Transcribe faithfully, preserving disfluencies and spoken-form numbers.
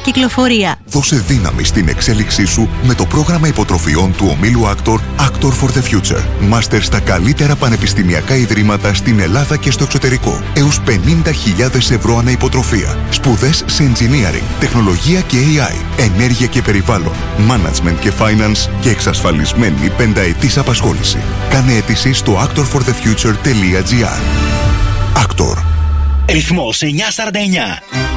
κυκλοφορία. Δώσε δύναμη στην εξέλιξή σου με το πρόγραμμα υποτροφιών του ομίλου Actor Actor for the Future. Μάστερ στα καλύτερα πανεπιστημιακά ιδρύματα στην Ελλάδα και στο εξωτερικό. Έως πενήντα χιλιάδες ευρώ ανά υποτροφία. Σπουδές σε engineering, τεχνολογία και έι άι, ενέργεια και περιβάλλον, management και finance και εξασφαλισμένη πενταετής απασχόληση. Κάνε αίτηση στο actor for the future τελεία gr. Actor. Ρυθμός εννιακόσια σαράντα εννιά.